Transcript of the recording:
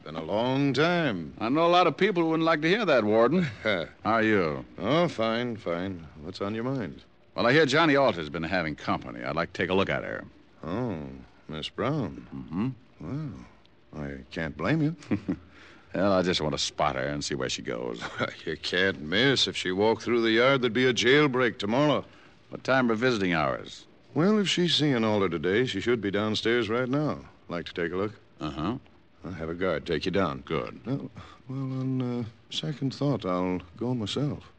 Been a long time. I know a lot of people who wouldn't like to hear that, Warden. How are you? Oh, fine. What's on your mind? Well, I hear Johnny Alter's been having company. I'd like to take a look at her. Oh, Miss Brown. Mm-hmm. Well, I can't blame you. Well, I just want to spot her and see where she goes. You can't miss. If she walked through the yard, there'd be a jailbreak tomorrow. What time are visiting hours? Well, if she's seeing Alder today, she should be downstairs right now. Like to take a look? Uh-huh. I'll have a guard take you down. Good. Well, on second thought, I'll go myself.